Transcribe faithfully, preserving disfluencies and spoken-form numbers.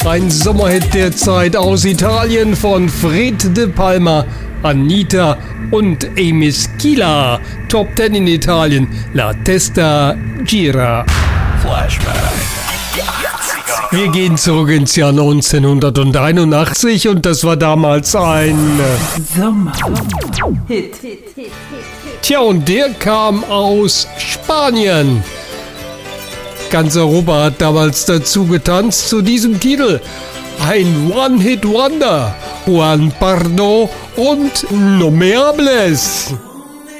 Ein Sommerhit der Zeit aus Italien von Fred De Palma, Anita und Amy Schuyler. Top zehn in Italien. La Testa Gira. Flashback. Wir gehen zurück ins Jahr neunzehnhunderteinundachtzig und das war damals ein Sommer-Hit. Tja, und der kam aus Spanien. Ganz Europa hat damals dazu getanzt zu diesem Titel. Ein One-Hit-Wonder. Juan Pardo und No Me Hables.